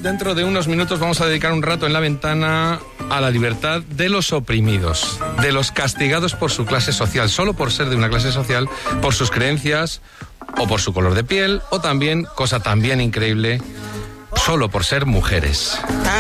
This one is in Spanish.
dentro de unos minutos vamos a dedicar un rato en La Ventana a la libertad de los oprimidos, de los castigados por su clase social, solo por ser de una clase social, por sus creencias o por su color de piel, o también, cosa también increíble, solo por ser mujeres.